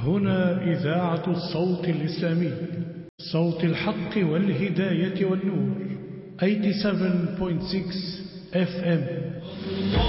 هنا إذاعة الصوت الإسلامي، صوت الحق والهداية والنور، 87.6 FM.